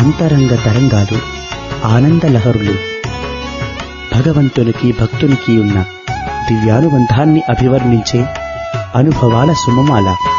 అంతరంగ తరంగాలు, ఆనందలహరులు. భగవంతునికి భక్తునికి ఉన్న దివ్యానుబంధాన్ని అభివర్ణించే అనుభవాల సుమమాల.